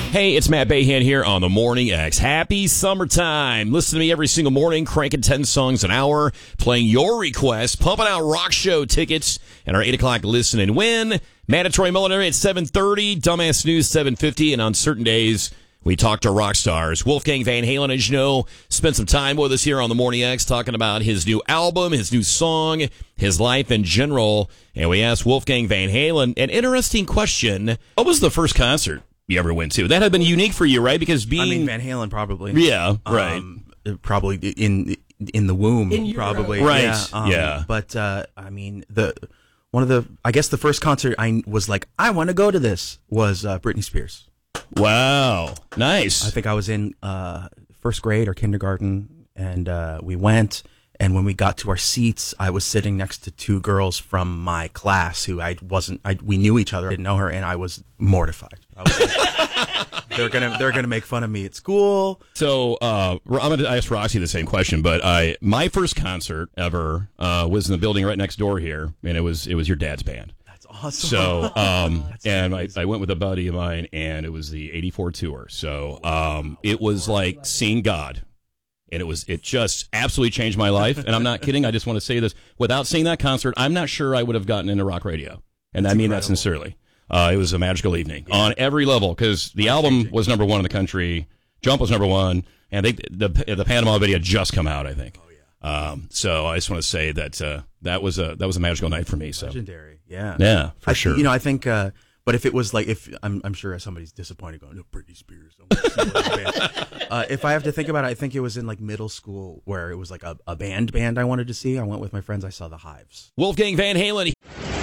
Hey, it's Matt Bayhan here on the Morning X. Happy summertime. Listen to me every single morning, cranking 10 songs an hour, playing your requests, pumping out rock show tickets, and our 8 o'clock Listen and Win. Mandatory Molinary at 7:30, Dumbass News 7:50, and on certain days, we talk to rock stars. Wolfgang Van Halen, as you know, spent some time with us here on the Morning X talking about his new album, his new song, his life in general. And we asked Wolfgang Van Halen an interesting question. What was the first concert you ever went to? That had been unique for you, right? Because being Van Halen, probably. Yeah, right. Probably in the womb, probably. Right. Yeah. But I mean, I guess the first concert I was like, I want to go to this was Britney Spears. Wow. Nice. I think I was in first grade or kindergarten, and we went. And when we got to our seats, I was sitting next to two girls from my class who we knew each other, didn't know her, and I was mortified. I was like, they're gonna make fun of me at school. So I'm gonna ask Roxy the same question, but my first concert ever was in the building right next door here, and it was your dad's band. That's awesome. So and I went with a buddy of mine, and it was the '84 tour. So it was like seeing God. And it just absolutely changed my life. And I'm not kidding. I just want to say this. Without seeing that concert, I'm not sure I would have gotten into rock radio. And I mean that sincerely. It was a magical evening on every level, because the album was number one in the country. Jump was number one. And the Panama video had just come out, I think. Oh, yeah. So I just want to say that that was a magical night for me. So legendary. Yeah. Yeah, for sure. I think, but if it was like, I'm sure somebody's disappointed going, no, Britney Spears. If I have to think about it, I think it was in like middle school where it was like a band I wanted to see. I went with my friends. I saw the Hives. Wolfgang Van Halen.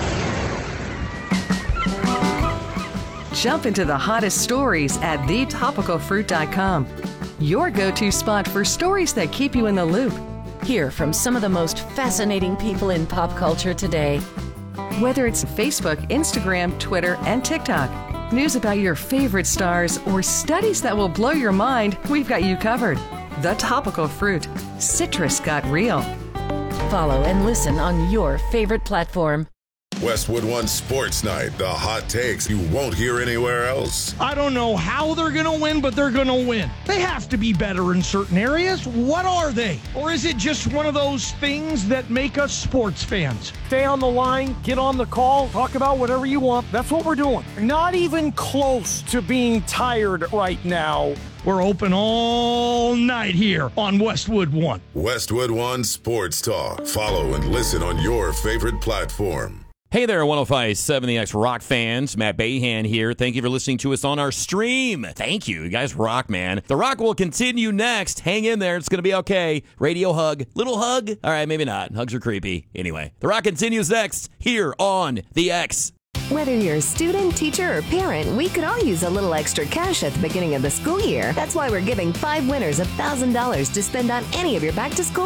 Jump into the hottest stories at thetopicalfruit.com. Your go-to spot for stories that keep you in the loop. Hear from some of the most fascinating people in pop culture today. Whether it's Facebook, Instagram, Twitter, and TikTok. News about your favorite stars or studies that will blow your mind, we've got you covered. The Topical Fruit. Citrus got real. Follow and listen on your favorite platform. Westwood One Sports Night, the hot takes you won't hear anywhere else. I don't know how they're going to win, but they're going to win. They have to be better in certain areas. What are they? Or is it just one of those things that make us sports fans? Stay on the line, get on the call, talk about whatever you want. That's what we're doing. Not even close to being tired right now. We're open all night here on Westwood One. Westwood One Sports Talk. Follow and listen on your favorite platform. Hey there, 105.7 The X Rock fans. Matt Bayhan here. Thank you for listening to us on our stream. Thank you. You guys rock, man. The Rock will continue next. Hang in there. It's going to be okay. Radio hug. Little hug? All right, maybe not. Hugs are creepy. Anyway, The Rock continues next here on The X. Whether you're a student, teacher, or parent, we could all use a little extra cash at the beginning of the school year. That's why we're giving 5 winners $1,000 to spend on any of your back-to-school